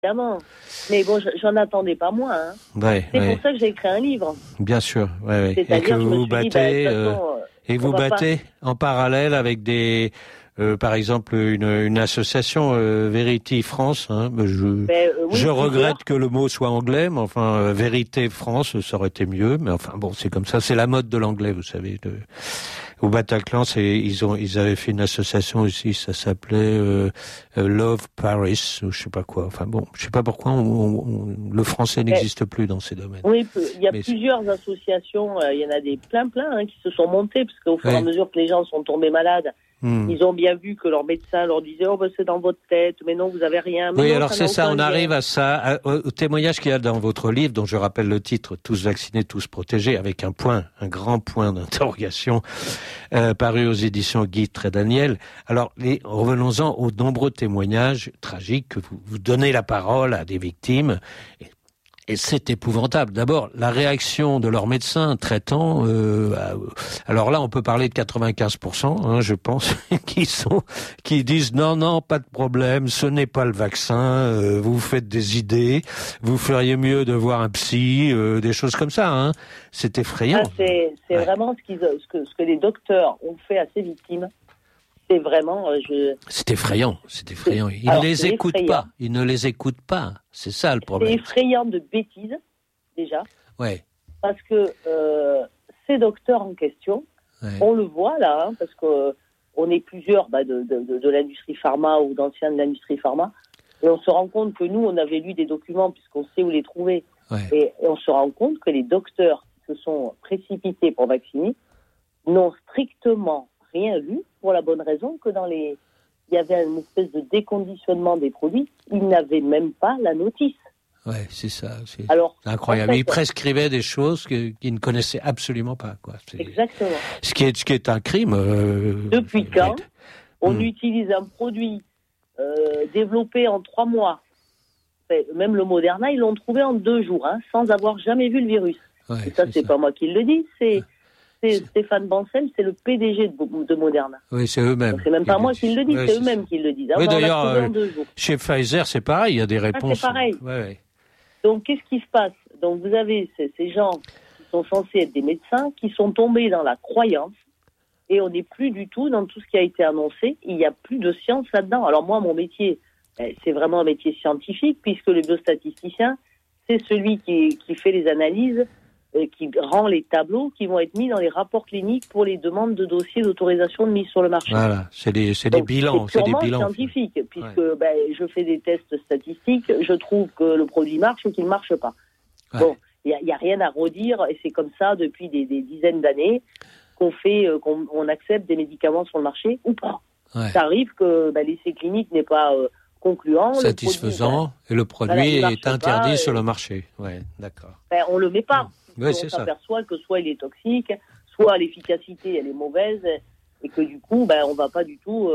évidemment. Mais bon, j'en attendais pas moins. Hein. C'est pour ça que j'ai écrit un livre. Bien sûr, ouais. C'est-à-dire et que vous vous battez, vous battez en parallèle avec des, par exemple, une association Vérité France. Hein, je regrette que le mot soit anglais, mais enfin Vérité France, ça aurait été mieux. Mais enfin bon, c'est comme ça, c'est la mode de l'anglais, vous savez. Au Bataclan, ils avaient fait une association aussi, ça s'appelait Love Paris, ou je sais pas quoi. Enfin bon, je sais pas pourquoi le français n'existe plus dans ces domaines. Oui, il y a plusieurs associations, il y en a plein qui se sont montées, parce qu'au fur et à mesure que les gens sont tombés malades, ils ont bien vu que leur médecin leur disait c'est dans votre tête, mais non, vous avez rien. Mais oui, non, alors c'est ça, on arrive à ça, au témoignage qu'il y a dans votre livre, dont je rappelle le titre, Tous vaccinés, tous protégés, avec un grand point d'interrogation, paru aux éditions Guy Trédaniel. Alors, revenons-en aux nombreux témoignages tragiques que vous donnez la parole à des victimes. Et c'est épouvantable. D'abord, la réaction de leurs médecins traitants, alors là, on peut parler de 95%, hein, je pense, qui disent non, pas de problème, ce n'est pas le vaccin, vous faites des idées, vous feriez mieux de voir un psy, des choses comme ça, hein. C'est effrayant. C'est vraiment ce que les docteurs ont fait à ces victimes. C'est vraiment, C'est effrayant. Ils ne les écoutent pas. Ils ne les écoutent pas. C'est ça le problème. C'est effrayant de bêtises, déjà. Ouais. Parce que ces docteurs en question, on le voit là, hein, parce que on est plusieurs de l'industrie pharma ou d'anciens de l'industrie pharma, et on se rend compte que nous, on avait lu des documents puisqu'on sait où les trouver, et on se rend compte que les docteurs qui se sont précipités pour vacciner n'ont strictement rien lu, pour la bonne raison que il y avait une espèce de déconditionnement des produits, ils n'avaient même pas la notice. Ouais, c'est ça. C'est incroyable. En fait, ils prescrivaient des choses qu'ils ne connaissaient absolument pas, quoi. Exactement. Ce qui est un crime. Depuis quand on utilise un produit développé en 3 mois, même le Moderna, ils l'ont trouvé en 2 jours, hein, sans avoir jamais vu le virus. Ouais, et ça, c'est pas moi qui le dis, c'est Stéphane Bancel, c'est le PDG de Moderna. Oui, c'est eux-mêmes. Donc, c'est même pas moi qui le dis, c'est eux-mêmes qui le disent. Oui, d'ailleurs, chez Pfizer, c'est pareil, il y a des réponses. C'est pareil. Donc, qu'est-ce qui se passe? Donc, vous avez ces gens qui sont censés être des médecins, qui sont tombés dans la croyance, et on n'est plus du tout dans tout ce qui a été annoncé. Il n'y a plus de science là-dedans. Alors moi, mon métier, c'est vraiment un métier scientifique, puisque le biostatisticien, c'est celui qui fait les analyses, qui rend les tableaux qui vont être mis dans les rapports cliniques pour les demandes de dossiers d'autorisation de mise sur le marché. Voilà, c'est des bilans. C'est purement scientifique, puisque je fais des tests statistiques, je trouve que le produit marche ou qu'il ne marche pas. Ouais. Bon, il n'y a rien à redire, et c'est comme ça depuis des dizaines d'années qu'on accepte des médicaments sur le marché ou pas. Ouais. Ça arrive que l'essai clinique n'est pas concluant. Satisfaisant, et le produit est interdit sur le marché. Ouais, d'accord. On ne le met pas. Ouais, on s'aperçoit que soit il est toxique, soit l'efficacité elle est mauvaise, et que du coup, on va pas du tout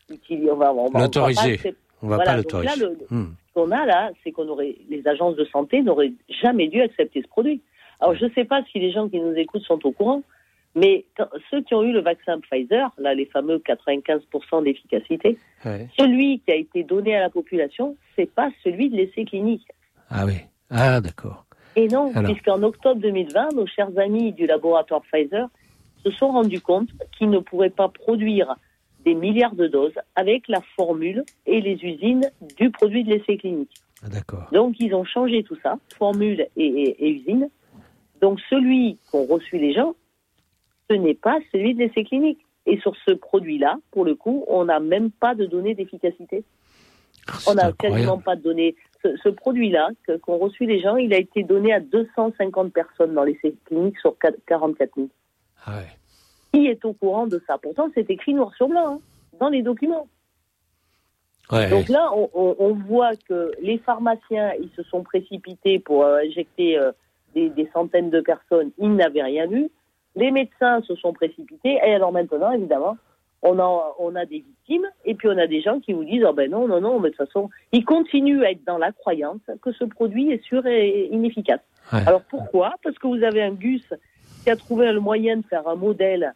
l'autoriser. On va pas l'autoriser. Donc là, ce qu'on a là, c'est les agences de santé n'auraient jamais dû accepter ce produit. Alors je sais pas si les gens qui nous écoutent sont au courant, mais ceux qui ont eu le vaccin Pfizer, là les fameux 95% d'efficacité, celui qui a été donné à la population, c'est pas celui de l'essai clinique. Ah oui. Ah d'accord. Et non, puisqu'en octobre 2020, nos chers amis du laboratoire Pfizer se sont rendus compte qu'ils ne pourraient pas produire des milliards de doses avec la formule et les usines du produit de l'essai clinique. Ah, d'accord. Donc, ils ont changé tout ça, formule et usine. Donc, celui qu'ont reçu les gens, ce n'est pas celui de l'essai clinique. Et sur ce produit-là, pour le coup, on n'a même pas de données d'efficacité. On n'a quasiment pas de données. Ce produit-là, qu'ont reçu les gens, il a été donné à 250 personnes dans l'essai clinique sur 44 000. Ah ouais. Qui est au courant de ça? Pourtant, c'est écrit noir sur blanc, dans les documents. Ouais. Donc là, on voit que les pharmaciens, ils se sont précipités pour injecter des centaines de personnes. Ils n'avaient rien lu. Les médecins se sont précipités. Et alors maintenant, évidemment, on a des victimes, et puis on a des gens qui vous disent non, mais de toute façon, ils continuent à être dans la croyance que ce produit est sûr et inefficace. Ouais. Alors pourquoi? Parce que vous avez un Gus qui a trouvé le moyen de faire un modèle,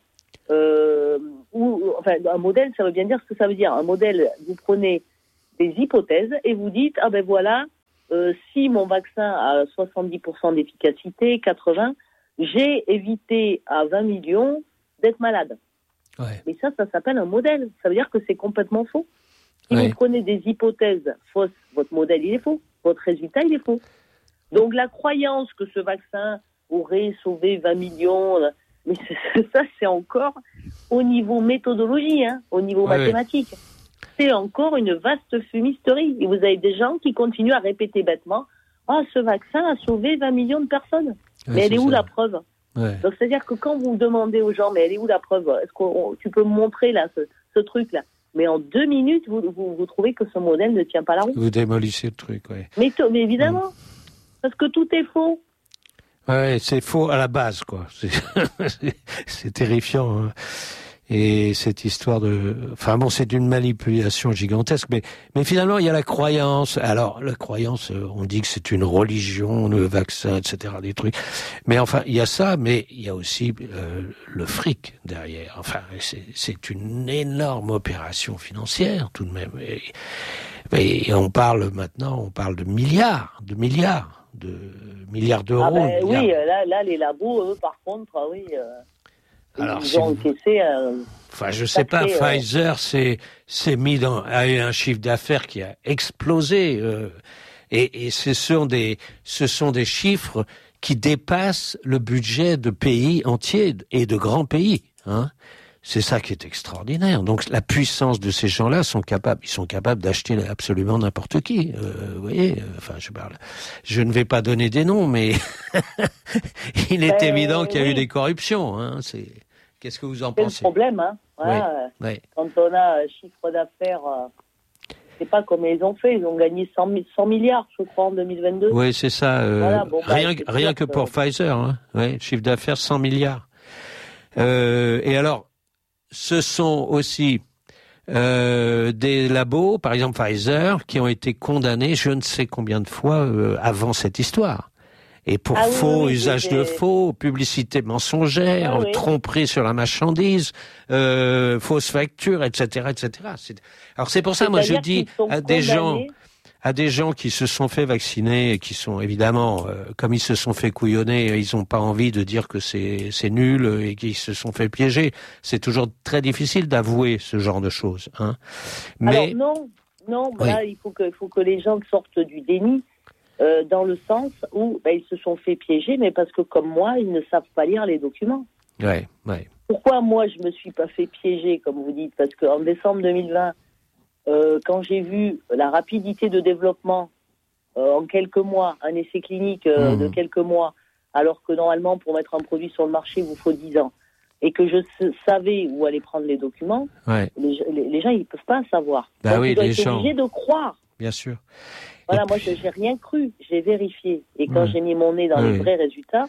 un modèle, ça veut bien dire ce que ça veut dire. Un modèle, vous prenez des hypothèses et vous dites, voilà, si mon vaccin a 70% d'efficacité, 80%, j'ai évité à 20 millions d'être malade. Ouais. Mais ça s'appelle un modèle. Ça veut dire que c'est complètement faux. Si vous prenez des hypothèses fausses, votre modèle, il est faux. Votre résultat, il est faux. Donc, la croyance que ce vaccin aurait sauvé 20 millions, mais ça, c'est encore au niveau méthodologie, au niveau mathématique. C'est encore une vaste fumisterie. Et vous avez des gens qui continuent à répéter bêtement « Ah, ce vaccin a sauvé 20 millions de personnes. » Mais elle est où la preuve ? Donc, c'est-à-dire que quand vous demandez aux gens « Mais elle est où la preuve ? Est-ce que tu peux me montrer là, ce truc-là » Mais en 2 minutes, vous trouvez que ce modèle ne tient pas la route. Vous démolissez le truc, oui. Mais évidemment, parce que tout est faux. Ouais, c'est faux à la base, quoi. C'est terrifiant. Hein. Et cette histoire enfin bon, c'est d'une manipulation gigantesque, mais finalement il y a la croyance. Alors la croyance, on dit que c'est une religion, le vaccin, etc., des trucs. Mais enfin il y a ça, mais il y a aussi le fric derrière. Enfin c'est une énorme opération financière tout de même. Et on parle de milliards d'euros. Ah ben oui, là les labos, eux, par contre, oui. Alors, ils ont encaissé. Enfin, je sais pas. Pfizer s'est mis a eu un chiffre d'affaires qui a explosé, et ce sont des chiffres qui dépassent le budget de pays entiers et de grands pays. Hein. C'est ça qui est extraordinaire. Donc, la puissance de ces gens-là ils sont capables d'acheter absolument n'importe qui. Vous voyez, enfin, je ne vais pas donner des noms, mais il est évident qu'il y a eu des corruptions. Hein. Qu'est-ce que vous en pensez ? C'est le problème, hein. Voilà, quand on a un chiffre d'affaires, c'est pas comme ils ont fait. Ils ont gagné 100 milliards, je crois, en 2022. Oui, c'est ça. Rien que pour Pfizer. Hein. Ouais, chiffre d'affaires 100 milliards. Et alors, ce sont aussi des labos, par exemple Pfizer, qui ont été condamnés je ne sais combien de fois avant cette histoire. Et pour usage de faux, publicité mensongère, tromperie sur la marchandise, fausse facture, etc., etc. Alors c'est pour ça, moi, je dis à des gens qui se sont fait vacciner et qui sont évidemment, comme ils se sont fait couillonner, ils n'ont pas envie de dire que c'est nul et qu'ils se sont fait piéger. C'est toujours très difficile d'avouer ce genre de choses. Hein. Mais alors non, là il faut que les gens sortent du déni. Dans le sens où ils se sont fait piéger, mais parce que comme moi, ils ne savent pas lire les documents. Ouais. Pourquoi moi, je me suis pas fait piéger, comme vous dites ? Parce qu'en décembre 2020, quand j'ai vu la rapidité de développement en quelques mois, un essai clinique de quelques mois, alors que normalement, pour mettre un produit sur le marché, il vous faut 10 ans, et que je savais où aller prendre les documents, les gens, ils peuvent pas savoir. Donc, ils doivent être obligés de croire. Bien sûr. Voilà, moi, j'ai rien cru, j'ai vérifié. Et quand j'ai mis mon nez dans les vrais résultats...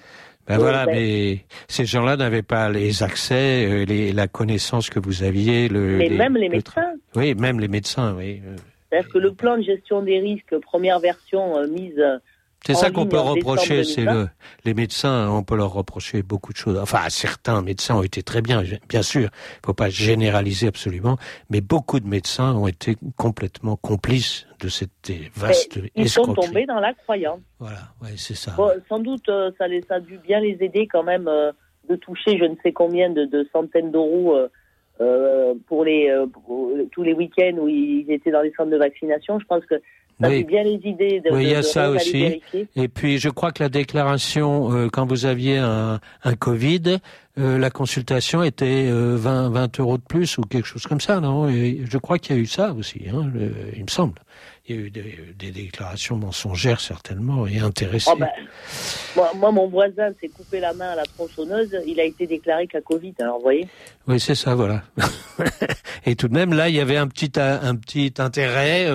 mais ces gens-là n'avaient pas les accès, la connaissance que vous aviez. Même les médecins. Oui, même les médecins, oui. C'est-à-dire que le plan de gestion des risques, première version mise... C'est ça qu'on peut reprocher, les médecins, on peut leur reprocher beaucoup de choses. Enfin, certains médecins ont été très bien sûr, il faut pas généraliser absolument, mais beaucoup de médecins ont été complètement complices de cette vaste escroquerie. Ils sont tombés dans la croyance. Voilà, c'est ça. Bon, sans doute, ça a dû bien les aider quand même de toucher je ne sais combien de centaines d'euros pour tous les week-ends où ils étaient dans les centres de vaccination. Je pense que ça a bien les idées de il y a ça aussi. Vérifier. Et puis, je crois que la déclaration, quand vous aviez un Covid, la consultation était 20 euros de plus ou quelque chose comme ça, non ? Et je crois qu'il y a eu ça aussi, hein, il me semble. Il y a eu des déclarations mensongères, certainement, et intéressées. Moi, mon voisin s'est coupé la main à la tronçonneuse, il a été déclaré qu'à Covid, alors vous voyez ? Oui, c'est ça, voilà. Et tout de même, là, il y avait un petit intérêt,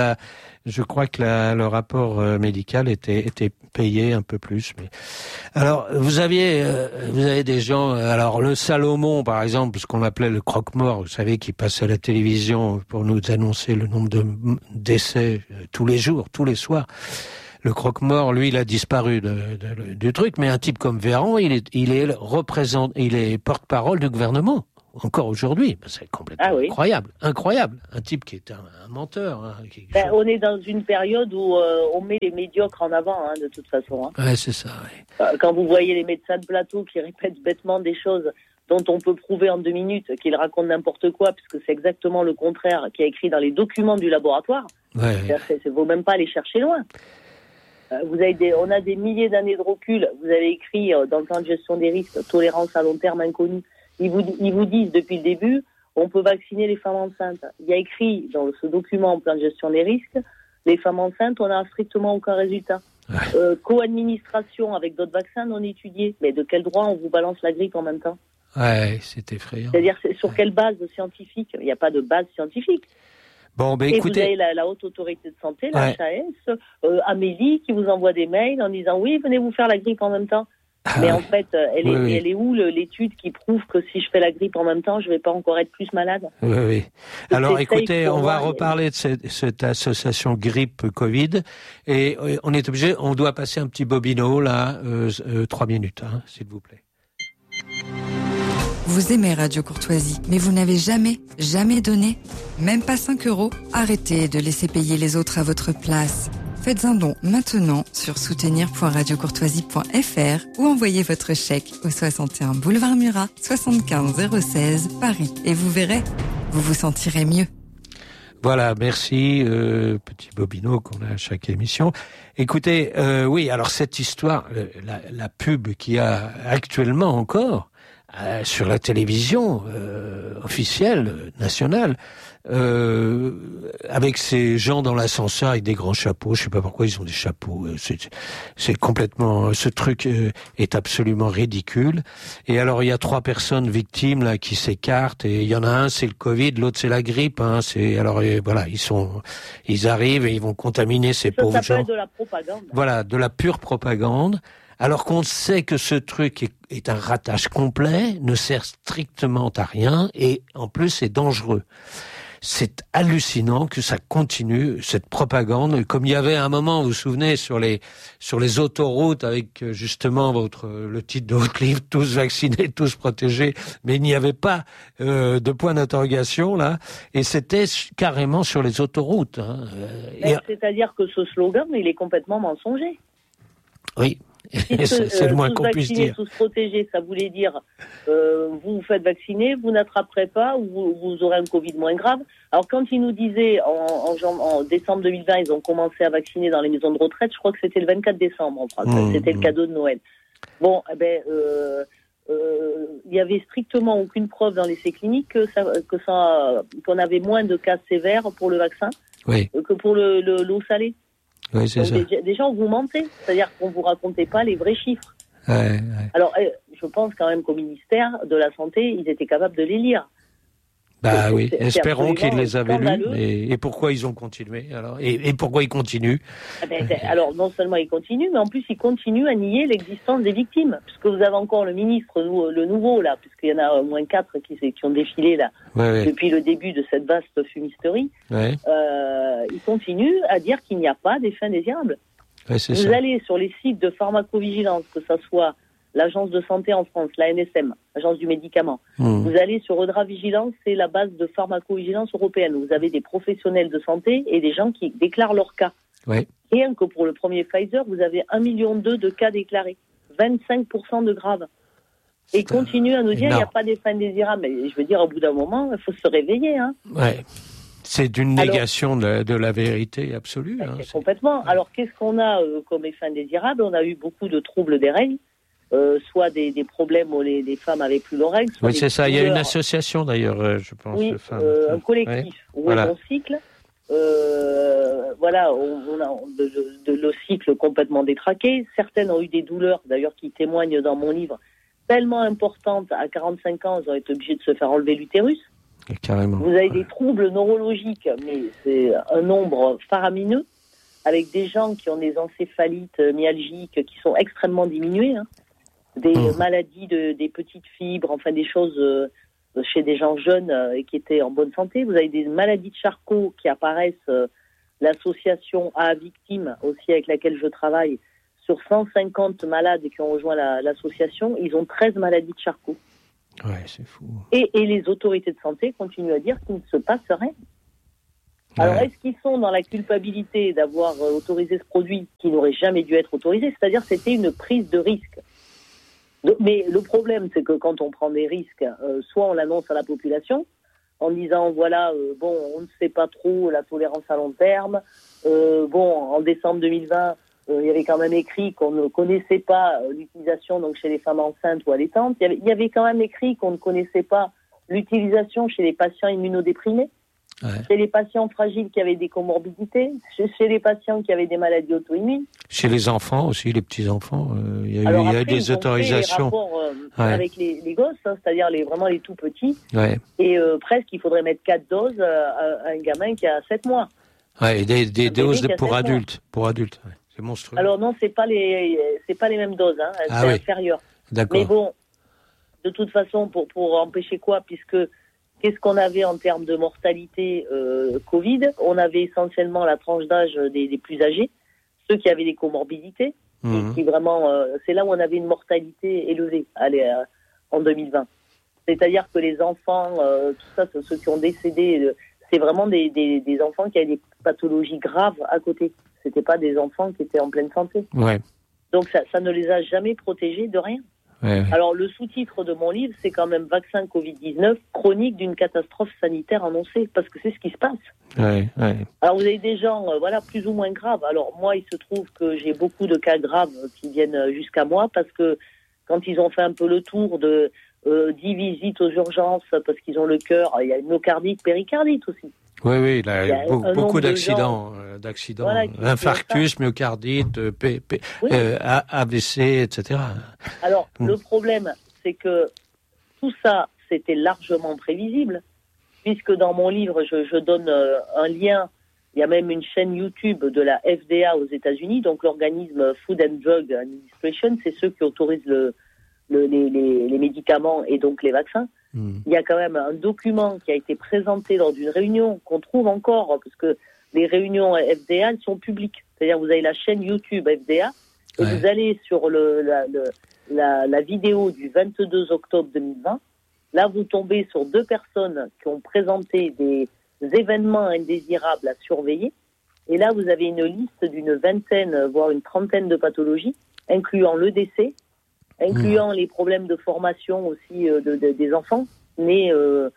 je crois que le rapport médical était payé un peu plus. Mais alors, vous avez des gens. Alors, le Salomon, par exemple, ce qu'on appelait le croque-mort, vous savez, qui passait à la télévision pour nous annoncer le nombre de décès tous les jours, tous les soirs. Le croque-mort, lui, il a disparu du truc. Mais un type comme Véran, il est porte-parole du gouvernement. encore aujourd'hui. C'est complètement incroyable. Un type qui est un menteur. Hein, on est dans une période où on met les médiocres en avant, de toute façon. Hein. Ouais, c'est ça. Ouais. Quand vous voyez les médecins de plateau qui répètent bêtement des choses dont on peut prouver en 2 minutes qu'ils racontent n'importe quoi, puisque c'est exactement le contraire qui est écrit dans les documents du laboratoire, il ne faut même pas aller chercher loin. On a des milliers d'années de recul. Vous avez écrit dans le plan de gestion des risques, tolérance à long terme inconnue. Ils vous disent depuis le début, on peut vacciner les femmes enceintes. Il y a écrit dans ce document, plan de gestion des risques, les femmes enceintes, on n'a strictement aucun résultat. Co-administration avec d'autres vaccins non étudiés. Mais de quel droit on vous balance la grippe en même temps ? Ouais, c'est effrayant. C'est-à-dire, sur quelle base scientifique ? Il n'y a pas de base scientifique. Bon, ben écoutez, vous avez la haute autorité de santé, la HAS, Amélie, qui vous envoie des mails en disant oui, venez vous faire la grippe en même temps. Mais en fait, elle est où l'étude qui prouve que si je fais la grippe en même temps, je vais pas encore être plus malade ? Oui. Alors écoutez, on va reparler de cette association grippe-Covid et on doit passer un petit bobino là, 3 minutes, s'il vous plaît. Vous aimez Radio Courtoisie, mais vous n'avez jamais donné, même pas 5 €. Arrêtez de laisser payer les autres à votre place. Faites un don maintenant sur soutenir.radiocourtoisie.fr ou envoyez votre chèque au 61 boulevard Murat, 75 016 Paris. Et vous verrez, vous vous sentirez mieux. Voilà, merci, petit bobino qu'on a à chaque émission. Écoutez, oui, alors cette histoire, la pub qu'il y a actuellement encore, sur la télévision officielle, nationale, avec ces gens dans l'ascenseur avec des grands chapeaux, je sais pas pourquoi ils ont des chapeaux, c'est complètement, ce truc est absolument ridicule. Et alors il y a 3 personnes victimes là qui s'écartent et il y en a un c'est le Covid, l'autre c'est la grippe, voilà, ils arrivent et ils vont contaminer ces pauvres gens. Ça peut être de la propagande. Voilà, de la pure propagande. Alors qu'on sait que ce truc est un ratage complet, ne sert strictement à rien et en plus est dangereux. C'est hallucinant que ça continue, cette propagande. Comme il y avait un moment, vous vous souvenez, sur les autoroutes avec justement le titre de votre livre, tous vaccinés, tous protégés, mais il n'y avait pas de point d'interrogation là, et c'était carrément sur les autoroutes. C'est-à-dire que ce slogan, il est complètement mensonger. Oui. C'est le moins qu'on puisse dire. Tous protégés, ça voulait dire vous vous faites vacciner, vous n'attraperez pas ou vous aurez un Covid moins grave. Alors quand ils nous disaient en décembre 2020, ils ont commencé à vacciner dans les maisons de retraite, je crois que c'était le 24 décembre en France, c'était le cadeau de Noël. Bon, il y avait strictement aucune preuve dans l'essai clinique qu'on avait moins de cas sévères pour le vaccin que pour l'eau salée. Oui, c'est ça. Déjà, on vous mentait, c'est-à-dire qu'on vous racontait pas les vrais chiffres. Alors, je pense quand même qu'au ministère de la Santé, ils étaient capables de les lire. Bah oui, espérons qu'ils les avaient lus. Et pourquoi ils ont continué alors et pourquoi ils continuent Alors, non seulement ils continuent, mais en plus ils continuent à nier l'existence des victimes. Puisque vous avez encore le ministre, le nouveau, là, puisqu'il y en a au moins 4 qui ont défilé là depuis le début de cette vaste fumisterie. Ils continuent à dire qu'il n'y a pas d'effets indésirables. Vous allez sur les sites de pharmacovigilance, que ça soit l'Agence de santé en France, la NSM, l'Agence du médicament. Vous allez sur Eudra Vigilance, c'est la base de pharmacovigilance européenne. Vous avez des professionnels de santé et des gens qui déclarent leur cas. Rien que pour le premier Pfizer, vous avez 1,2 million de cas déclarés. 25% de graves. Et ils continuent à nous dire qu'il n'y a pas d'effet indésirable. Mais je veux dire, au bout d'un moment, il faut se réveiller. C'est une négation de la vérité absolue. Complètement. Alors, qu'est-ce qu'on a comme effet indésirable ? On a eu beaucoup de troubles des règles. Soit des problèmes où les femmes avaient plus leurs règles. Oui, c'est ça. Il y a une association d'ailleurs, je pense. Oui, un collectif. Où est mon cycle Voilà, on a le cycle complètement détraqué. Certaines ont eu des douleurs, d'ailleurs, qui témoignent dans mon livre, tellement importantes. À 45 ans, elles ont été obligées de se faire enlever l'utérus. Carrément. Vous avez des troubles neurologiques, mais c'est un nombre faramineux, avec des gens qui ont des encéphalites myalgiques qui sont extrêmement diminuées. Des maladies des petites fibres, enfin des choses chez des gens jeunes et qui étaient en bonne santé. Vous avez des maladies de Charcot qui apparaissent, l'association A Victimes aussi avec laquelle je travaille, sur 150 malades qui ont rejoint l'association, ils ont 13 maladies de Charcot. Ouais, c'est fou. Et les autorités de santé continuent à dire qu'il ne se passe rien. Alors, est-ce qu'ils sont dans la culpabilité d'avoir autorisé ce produit qui n'aurait jamais dû être autorisé ? C'est-à-dire, c'était une prise de risque. Mais le problème, c'est que quand on prend des risques, soit on l'annonce à la population en disant, voilà, on ne sait pas trop la tolérance à long terme. En décembre 2020, il y avait quand même écrit qu'on ne connaissait pas l'utilisation donc chez les femmes enceintes ou allaitantes. Il y avait quand même écrit qu'on ne connaissait pas l'utilisation chez les patients immunodéprimés. Ouais. Chez les patients fragiles qui avaient des comorbidités, chez les patients qui avaient des maladies auto-immunes. Chez les enfants aussi, les petits-enfants, il y a eu des autorisations. Fait les rapports, avec les gosses, c'est-à-dire vraiment les tout petits. Ouais. Et presque, il faudrait mettre 4 doses à un gamin qui a 7 mois. Ouais, et des doses pour adultes. Pour adultes, ouais. C'est monstrueux. Alors non, c'est pas les mêmes doses, c'est inférieur. D'accord. Mais bon, de toute façon, pour empêcher quoi, puisque qu'est-ce qu'on avait en termes de mortalité Covid ? On avait essentiellement la tranche d'âge des plus âgés, ceux qui avaient des comorbidités, et qui vraiment, c'est là où on avait une mortalité élevée en 2020. C'est-à-dire que les enfants, tout ça, ceux qui ont décédé, c'est vraiment des enfants qui avaient des pathologies graves à côté. C'était pas des enfants qui étaient en pleine santé. Ouais. Donc ça ne les a jamais protégés de rien. Ouais. Alors, le sous-titre de mon livre, c'est quand même « Vaccin Covid-19, chronique d'une catastrophe sanitaire annoncée », parce que c'est ce qui se passe. Ouais. Alors, vous avez des gens, plus ou moins graves. Alors, moi, il se trouve que j'ai beaucoup de cas graves qui viennent jusqu'à moi, parce que quand ils ont fait un peu le tour de 10 visites aux urgences, parce qu'ils ont le cœur, il y a une myocardite, péricardite aussi. Oui, il y a beaucoup d'accidents, voilà, infarctus, myocardite, AVC, etc. Alors, le problème, c'est que tout ça, c'était largement prévisible, puisque dans mon livre, je donne un lien, il y a même une chaîne YouTube de la FDA aux États-Unis, donc l'organisme Food and Drug Administration, c'est ceux qui autorisent les médicaments et donc les vaccins. Il y a quand même un document qui a été présenté lors d'une réunion qu'on trouve encore, parce que les réunions FDA, elles sont publiques. C'est-à-dire, vous avez la chaîne YouTube FDA, et vous allez sur la vidéo du 22 octobre 2020. Là, vous tombez sur 2 personnes qui ont présenté des événements indésirables à surveiller. Et là, vous avez une liste d'une 20aine, voire une 30aine de pathologies, incluant le décès, incluant les problèmes de formation aussi des enfants nés,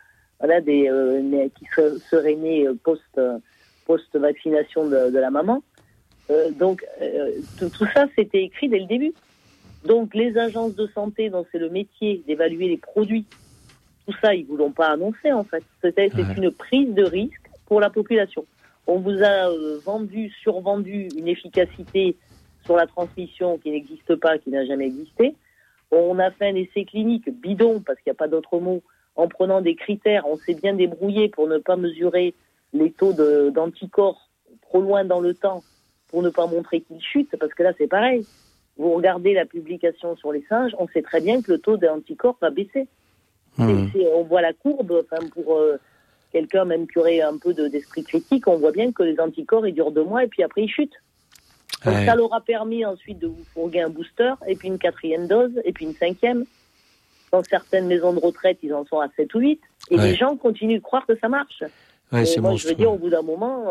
qui seraient nés post-vaccination de la maman. Donc, tout ça, c'était écrit dès le début. Donc, les agences de santé, dont c'est le métier d'évaluer les produits, tout ça, ils ne vous l'ont pas annoncé, en fait. C'est une prise de risque pour la population. On vous a survendu une efficacité sur la transmission qui n'existe pas, qui n'a jamais existé. On a fait un essai clinique bidon, parce qu'il n'y a pas d'autre mot, en prenant des critères. On s'est bien débrouillé pour ne pas mesurer les taux d'anticorps trop loin dans le temps, pour ne pas montrer qu'ils chutent, parce que là, c'est pareil. Vous regardez la publication sur les singes, on sait très bien que le taux d'anticorps va baisser. On voit la courbe, pour quelqu'un même qui aurait un peu d'esprit critique, on voit bien que les anticorps, ils durent 2 mois et puis après, ils chutent. Donc, ça leur a permis ensuite de vous fourguer un booster, et puis une 4e dose, et puis une 5e. Dans certaines maisons de retraite, ils en sont à 7 ou 8. Et les gens continuent de croire que ça marche. Ouais, c'est moi, je veux dire, au bout d'un moment,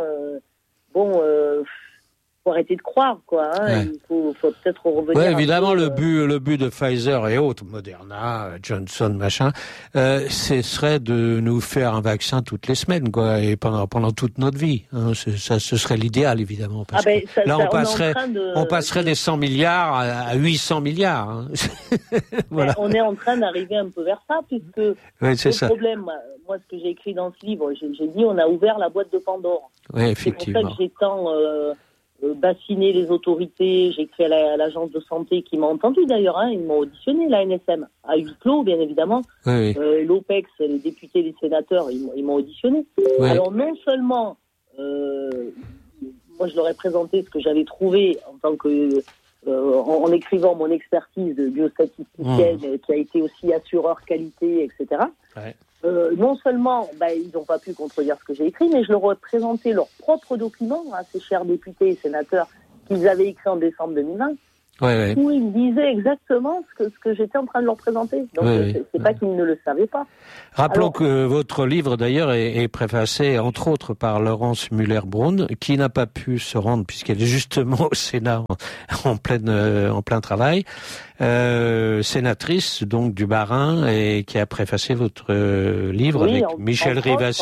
faut arrêter de croire, quoi. Il faut peut-être revenir. Oui, évidemment, le but de Pfizer et autres, Moderna, Johnson, machin, ce serait de nous faire un vaccin toutes les semaines, quoi, et pendant toute notre vie. Ce serait l'idéal, évidemment. Parce que là, on passerait des 100 milliards à 800 milliards. Hein. Voilà. On est en train d'arriver un peu vers ça, puisque le problème, moi, ce que j'ai écrit dans ce livre, j'ai dit, on a ouvert la boîte de Pandore. Oui, effectivement. C'est pour ça que j'ai tant bassiner les autorités. J'ai écrit à l'agence de santé qui m'a entendu d'ailleurs, ils m'ont auditionné, la NSM, à huis clos bien évidemment. Oui. L'OPEX, les députés, les sénateurs, ils m'ont auditionné. Oui. Alors non seulement moi je leur ai présenté ce que j'avais trouvé en tant que en écrivant mon expertise de biostatisticienne, qui a été aussi assureur qualité, etc. Ouais. Non seulement ils n'ont pas pu contredire ce que j'ai écrit, mais je leur ai présenté leurs propres documents à ces chers députés et sénateurs qu'ils avaient écrits en décembre 2020. où il disait exactement ce que j'étais en train de leur présenter. Donc c'est pas qu'ils ne le savaient pas. Rappelons que votre livre d'ailleurs est préfacé entre autres par Laurence Muller-Braun, qui n'a pas pu se rendre puisqu'elle est justement au Sénat en plein travail, sénatrice donc du Bas-Rhin, et qui a préfacé votre livre avec Michel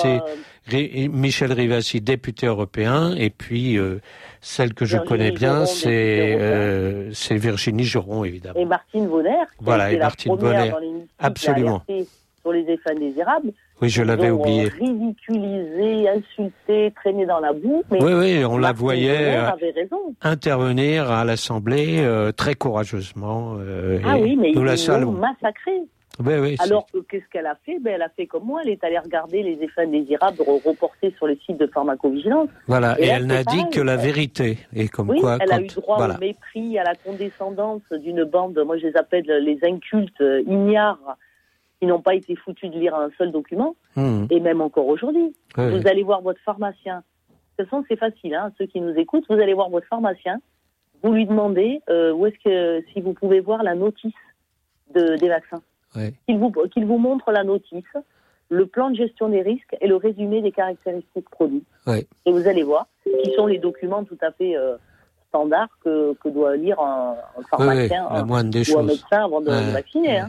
Rivasi, député européen, et puis celle que je connais bien, c'est Virginie Joron, évidemment. Et Martine Vonner, qui a été la première dans l'hémicycle absolument. Sur les effets indésirables. Oui, je l'avais oublié. Ridiculisé, insulté, traîné dans la boue. Mais oui, on la voyait intervenir à l'Assemblée très courageusement. Mais ils l'ont massacrée. Oui, alors, qu'est-ce qu'elle a fait? Elle a fait comme moi, elle est allée regarder les effets indésirables reportés sur les sites de pharmacovigilance. Voilà, et elle n'a dit que la vérité. Et comme quoi, elle a eu droit au mépris, à la condescendance d'une bande, moi je les appelle les incultes, ignares, qui n'ont pas été foutus de lire un seul document, et même encore aujourd'hui. Vous allez voir votre pharmacien. De toute façon, c'est facile, ceux qui nous écoutent, vous allez voir votre pharmacien, vous lui demandez où est-ce que, si vous pouvez voir la notice des vaccins. Qu'il vous montre la notice, le plan de gestion des risques et le résumé des caractéristiques produits. Et vous allez voir, qui sont les documents tout à fait standards que doit lire un pharmacien la moindre des ou choses. Un médecin avant de vacciner.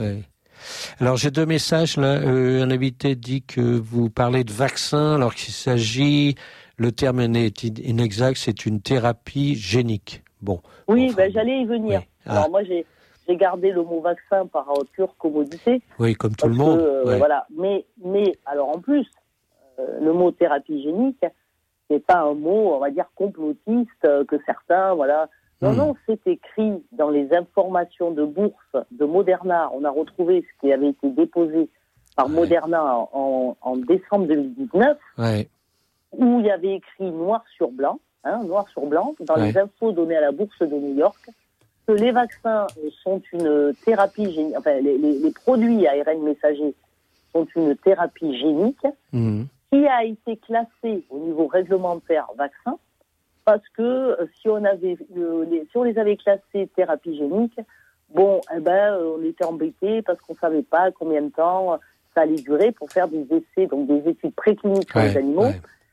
Alors j'ai deux messages là. Un invité dit que vous parlez de vaccin alors qu'il s'agit, le terme est inexact, c'est une thérapie génique. Bon. Oui, j'allais y venir. Alors moi j'ai gardé le mot vaccin par pure commodité. Oui, comme tout le monde. Voilà. Mais alors en plus, le mot thérapie génique, c'est pas un mot, on va dire, complotiste que certains, voilà. Non, c'est écrit dans les informations de bourse de Moderna. On a retrouvé ce qui avait été déposé par Moderna en décembre 2019, où il y avait écrit noir sur blanc, dans les infos données à la bourse de New York, que les vaccins sont une thérapie génique, enfin les produits ARN messagers sont une thérapie génique qui a été classée au niveau réglementaire vaccin, parce que si on les avait classés thérapie génique, on était embêtés parce qu'on savait pas combien de temps ça allait durer pour faire des essais, donc des études précliniques sur les animaux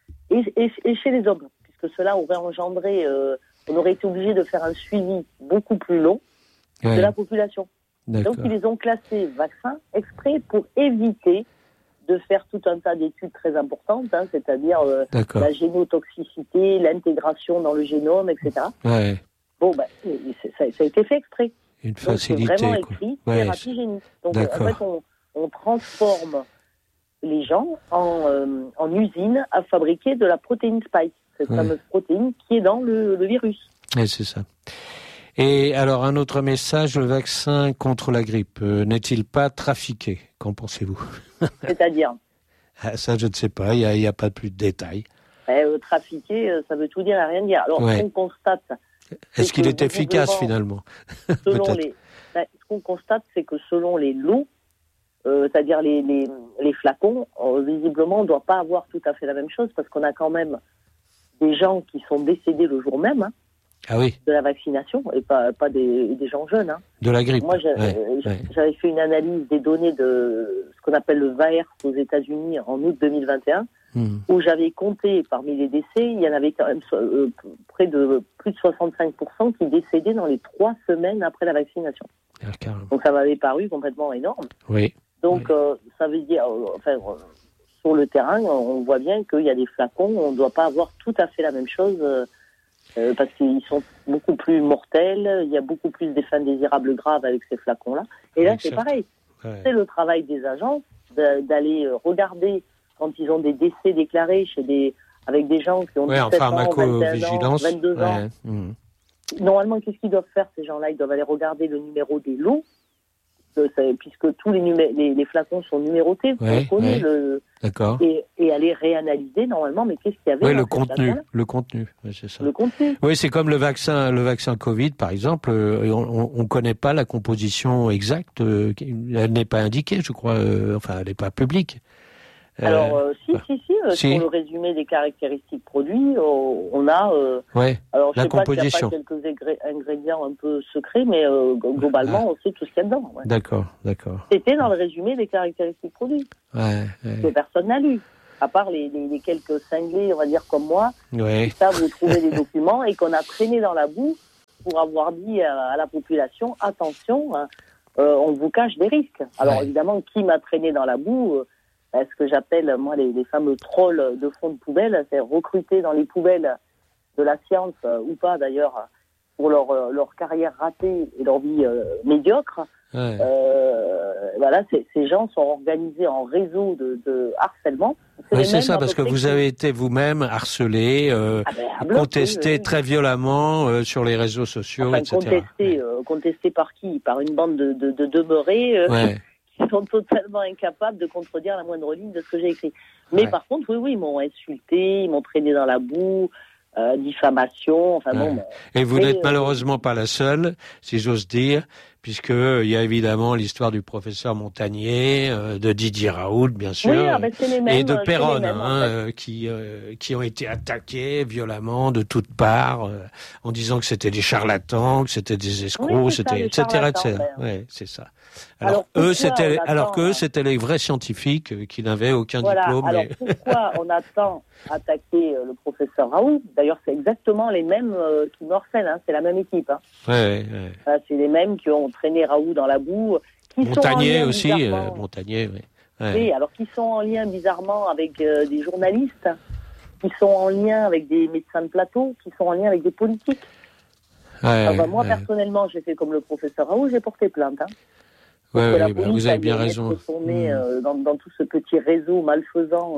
et chez les hommes, puisque cela aurait engendré on aurait été obligé de faire un suivi beaucoup plus long de la population. Donc, ils les ont classés vaccins exprès pour éviter de faire tout un tas d'études très importantes, c'est-à-dire la génotoxicité, l'intégration dans le génome, etc. Ça a été fait exprès. Une facilité. Donc, c'est vraiment écrit thérapie génique. Donc, en fait, on transforme les gens en usine à fabriquer de la protéine spike. Cette fameuse protéine qui est dans le virus. Et c'est ça. Et alors, un autre message, le vaccin contre la grippe, n'est-il pas trafiqué? Qu'en pensez-vous? C'est-à-dire? Ça, je ne sais pas, il n'y a pas plus de détails. Trafiqué, ça veut tout dire et rien dire. Alors, ce qu'on constate... Est-ce qu'il est efficace, finalement? Ce qu'on constate, c'est que selon les lots, c'est-à-dire les flacons, visiblement, on ne doit pas avoir tout à fait la même chose, parce qu'on a quand même des gens qui sont décédés le jour même de la vaccination, et pas des gens jeunes. De la grippe. Moi, j'avais fait une analyse des données de ce qu'on appelle le VAERS aux États-Unis en août 2021, où j'avais compté parmi les décès, il y en avait quand même près de plus de 65% qui décédaient dans les 3 semaines après la vaccination. Donc ça m'avait paru complètement énorme. Donc ça veut dire, sur le terrain, on voit bien qu'il y a des flacons, on ne doit pas avoir tout à fait la même chose, parce qu'ils sont beaucoup plus mortels, il y a beaucoup plus d'effets indésirables graves avec ces flacons-là. Et là, c'est pareil. C'est le travail des agences d'aller regarder quand ils ont des décès déclarés avec des gens qui ont 17 ans, 21 ans, 22 ans. Normalement, qu'est-ce qu'ils doivent faire, ces gens-là? Ils doivent aller regarder le numéro des lots, puisque tous les flacons sont numérotés, et aller réanalyser normalement, mais qu'est-ce qu'il y avait le contenu, c'est ça. Le contenu. Oui, c'est comme le vaccin Covid, par exemple, on connaît pas la composition exacte, elle n'est pas indiquée, je crois, elle n'est pas publique. Alors, sur le résumé des caractéristiques produits, on a... alors, je sais pas s'il n'y a pas quelques ingrédients un peu secrets, mais globalement, on sait tout ce qu'il y a dedans. Ouais. D'accord. C'était dans le résumé des caractéristiques produits. Que personne n'a lu. À part les quelques cinglés, on va dire, comme moi, qui savent trouver des documents et qu'on a traîné dans la boue pour avoir dit à la population, attention, on vous cache des risques. Alors, évidemment, qui m'a traîné dans la boue ce que j'appelle, moi, les fameux trolls de fond de poubelle, c'est recruter dans les poubelles de la science, ou pas d'ailleurs, pour leur carrière ratée et leur vie médiocre. Voilà, ces gens sont organisés en réseau de harcèlement. C'est ça, parce que vous avez été vous-même harcelé, contesté très violemment sur les réseaux sociaux, etc. Contesté par qui ? Par une bande de demeurés qui sont totalement incapables de contredire la moindre ligne de ce que j'ai écrit. Mais par contre, oui, ils m'ont insulté, ils m'ont traîné dans la boue, diffamation, enfin bon. Et vous n'êtes malheureusement pas la seule, si j'ose dire, puisque il y a évidemment l'histoire du professeur Montagnier, de Didier Raoult, bien sûr, et de Perronne, qui ont été attaqués violemment de toutes parts, en disant que c'était des charlatans, que c'était des escrocs, etc. Ouais, c'est ça. Alors eux, c'était les vrais scientifiques qui n'avaient aucun diplôme. Alors pourquoi on attend attaquer le professeur Raoult ? D'ailleurs, c'est exactement les mêmes qui me harcèlent, c'est la même équipe. C'est les mêmes qui ont traîné Raoult dans la boue. Montagnier aussi, Montagnier, oui, alors qui sont en lien bizarrement avec des journalistes, qui sont en lien avec des médecins de plateau, qui sont en lien avec des politiques. Moi, personnellement, j'ai fait comme le professeur Raoult, j'ai porté plainte. Vous avez bien raison. Dans tout ce petit réseau malfaisant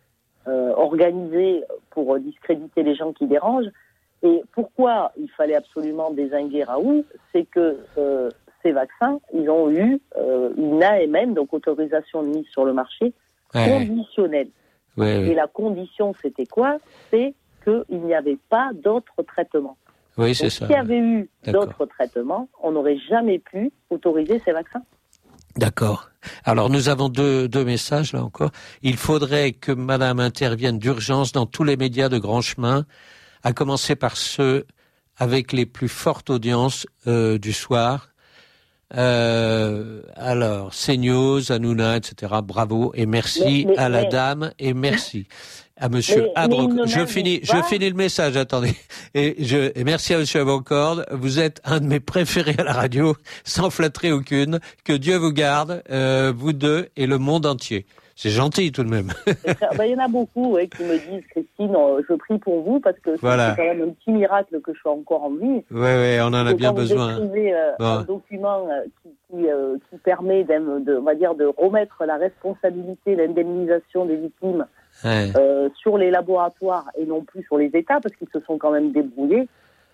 organisé pour discréditer les gens qui dérangent. Et pourquoi il fallait absolument dézinguer Raoult ? C'est que ces vaccins, ils ont eu une AMM, donc autorisation de mise sur le marché, conditionnelle. Et la condition, c'était quoi ? C'est qu'il n'y avait pas d'autres traitements. Oui, c'est ça. S'il y avait eu d'autres traitements, on n'aurait jamais pu autoriser ces vaccins. D'accord. Alors nous avons deux messages là encore. Il faudrait que Madame intervienne d'urgence dans tous les médias de grand chemin, à commencer par ceux avec les plus fortes audiences du soir. Alors CNews, Hanouna, etc. Bravo et merci à la dame et merci à Monsieur Abroc. Je finis le message. Attendez. Et merci à Monsieur Abroncorde. Vous êtes un de mes préférés à la radio, sans flatterie aucune. Que Dieu vous garde, vous deux et le monde entier. C'est gentil tout de même. Il y en a beaucoup qui me disent, Christine, je prie pour vous parce que c'est quand même un petit miracle que je sois encore en vie. Oui, on en a bien besoin. Vous écrivez un document qui permet de remettre la responsabilité, l'indemnisation des victimes sur les laboratoires et non plus sur les États, parce qu'ils se sont quand même débrouillés,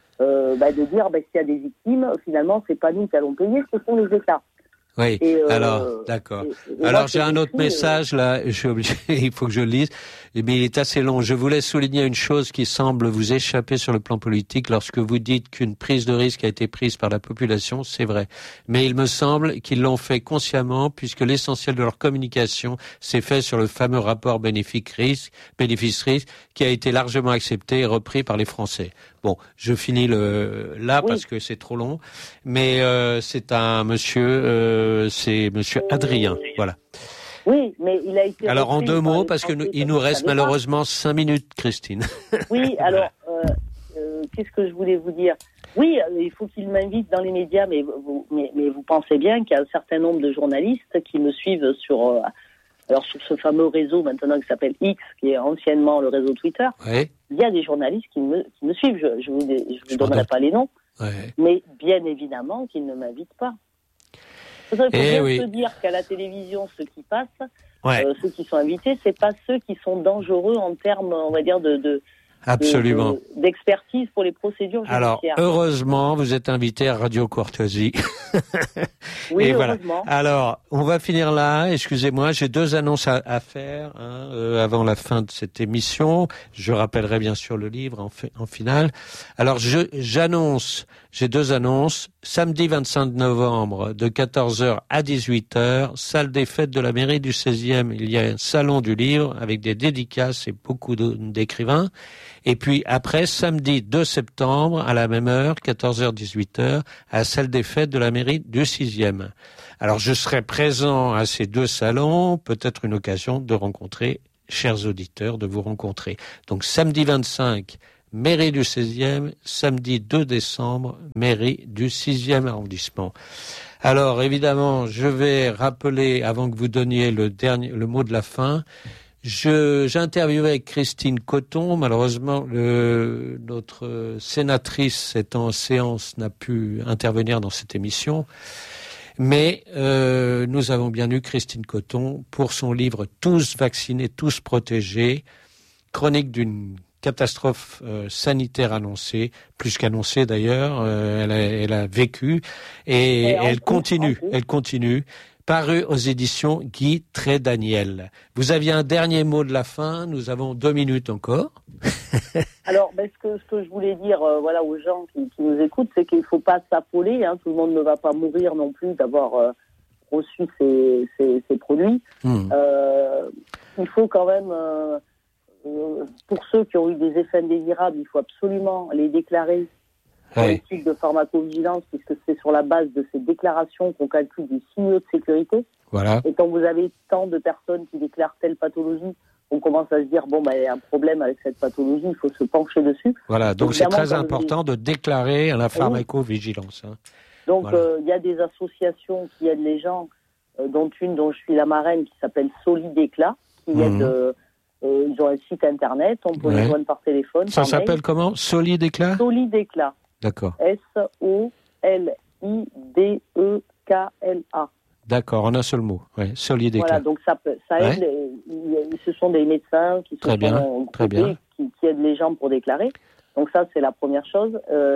de dire s'il y a des victimes, finalement, c'est pas nous qui allons payer, ce sont les États. Oui, alors, d'accord. Alors, j'ai un autre message, là, je suis obligé, il faut que je le lise, mais il est assez long. Je voulais souligner une chose qui semble vous échapper sur le plan politique lorsque vous dites qu'une prise de risque a été prise par la population, c'est vrai. Mais il me semble qu'ils l'ont fait consciemment puisque l'essentiel de leur communication s'est fait sur le fameux rapport bénéfice-risque qui a été largement accepté et repris par les Français. Bon, je finis parce que c'est trop long, mais c'est un monsieur, c'est monsieur Adrien, voilà. Oui, mais il a été... Alors en 2 mots, parce que il nous reste malheureusement 5 minutes, Christine. Oui, alors, qu'est-ce que je voulais vous dire ? Oui, il faut qu'il m'invite dans les médias, mais vous pensez bien qu'il y a un certain nombre de journalistes qui me suivent sur ce fameux réseau maintenant qui s'appelle X, qui est anciennement le réseau Twitter. Il y a des journalistes qui me suivent, je vous donnerai pas les noms, mais bien évidemment qu'ils ne m'invitent pas. Il faut bien se dire qu'à la télévision, ceux qui passent, ceux qui sont invités, c'est pas ceux qui sont dangereux en termes, on va dire, absolument d'expertise pour les procédures judiciaires. Alors, heureusement, vous êtes invité à Radio Courtoisie. Oui, et heureusement. Voilà. Alors, on va finir là. Excusez-moi, j'ai 2 annonces à faire avant la fin de cette émission. Je rappellerai bien sûr le livre en finale. Alors, j'annonce J'ai 2 annonces. Samedi 25 novembre, de 14h à 18h, salle des fêtes de la mairie du 16e. Il y a un salon du livre avec des dédicaces et beaucoup d'écrivains. Et puis après, samedi 2 septembre, à la même heure, 14h, 18h, à la salle des fêtes de la mairie du 6e. Alors je serai présent à ces 2 salons, peut-être une occasion de rencontrer, chers auditeurs, de vous rencontrer. Donc samedi 25, mairie du 16e, samedi 2 décembre, mairie du 6e arrondissement. Alors évidemment, je vais rappeler, avant que vous donniez le mot de la fin, j'ai interviewé avec Christine Coton. Malheureusement, notre sénatrice étant en séance n'a pu intervenir dans cette émission. Mais nous avons bien eu Christine Coton pour son livre « Tous vaccinés, tous protégés », chronique d'une catastrophe sanitaire annoncée, plus qu'annoncée d'ailleurs. Elle a vécu et elle continue. Paru aux éditions Guy Trédaniel. Vous aviez un dernier mot de la fin. Nous avons 2 minutes encore. Alors, ce que je voulais dire aux gens qui nous écoutent, c'est qu'il ne faut pas s'affoler. Tout le monde ne va pas mourir non plus d'avoir reçu ces produits. Il faut quand même, pour ceux qui ont eu des effets indésirables, il faut absolument les déclarer sur les sites de pharmacovigilance, puisque c'est sur la base de ces déclarations qu'on calcule des signaux de sécurité. Voilà. Et quand vous avez tant de personnes qui déclarent telle pathologie, on commence à se dire, il y a un problème avec cette pathologie, il faut se pencher dessus. Voilà, donc c'est très important de déclarer à la pharmacovigilance. Donc, il y a des associations qui aident les gens, dont je suis la marraine, qui s'appelle Solidéclat, qui aide, ils ont un site internet, on peut les joindre par téléphone. Ça s'appelle comment ? Solidéclat ? Solidéclat. D'accord. Solidekla. D'accord, en un seul mot. Ouais, Solidéclat. Voilà, donc ça aide. Ce sont des médecins qui très bien. Qui aident les gens pour déclarer. Donc ça, c'est la première chose.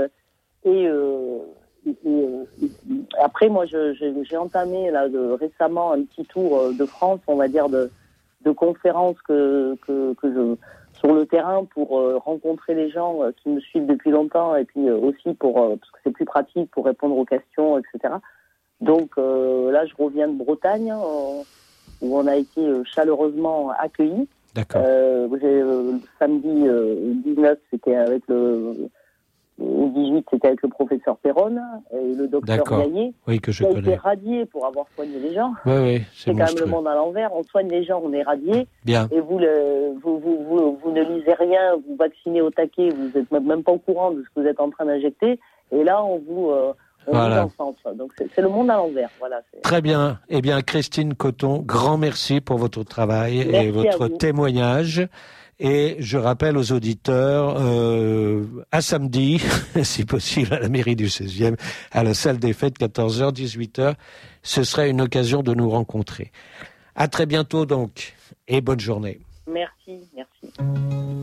Après, moi, j'ai entamé récemment un petit tour de France, on va dire, de conférences que je sur le terrain pour rencontrer les gens qui me suivent depuis longtemps et puis aussi parce que c'est plus pratique pour répondre aux questions, etc. Donc là, je reviens de Bretagne où on a été chaleureusement accueillis. D'accord. Samedi 19, c'était avec le 18, c'était avec le professeur Perron et le docteur Gagné. Oui, que je connais. Qui a été radié pour avoir soigné les gens. Oui, c'est quand même le monde à l'envers. On soigne les gens, on est radié. Bien. Et vous ne lisez rien, vous vaccinez au taquet, vous n'êtes même pas au courant de ce que vous êtes en train d'injecter. Et là, on vous encense. Donc c'est le monde à l'envers. Voilà, très bien. Eh bien, Christine Coton, grand merci pour votre travail et votre témoignage. Et je rappelle aux auditeurs, à samedi, si possible, à la mairie du 16e, à la salle des fêtes, 14h, 18h, ce serait une occasion de nous rencontrer. À très bientôt donc, et bonne journée. Merci.